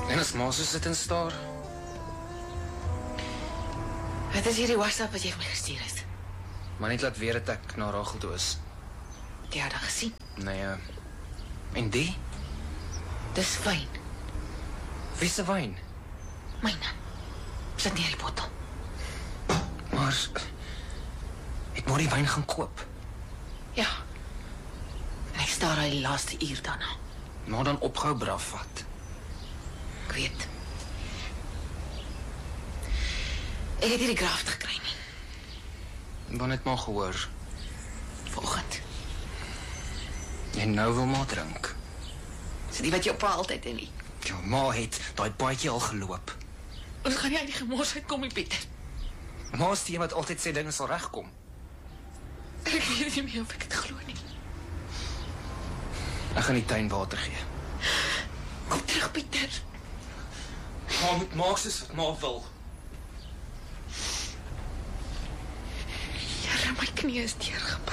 En as ma so sit en staar? Wat is hierdie WhatsApp wat jy vir my gestuur het? Maar net laat weet dat ek na Rachel toe is. Het jy haar dan gesien? Nee, en die? Dis fyn. Wie se wyn? Myne. Sit neer die bottel. Maar ek moet die wyn gaan koop. Ja. En ek staar al die laaste uur daarna. Maar dan opgehou braaf wat. Ek weet. Ek het hierdie graft gekry nie. Dan het maar gehoor. Vanoggend. En nou wil maar drink. Dis die wat jou pa altyd in nie. Ja, ma het daai baadjie al geloop. Ons gaan nie uit die gemors uitkom, Pieter. Ma is die een wat altyd sê dinge sal regkom. Ek weet nie meer of ek het glo nie. Ek gaan die tuin water gee. Kom terug, Pieter. Ma moet maak soos wat ma wil. Here, my knie is deurgepak.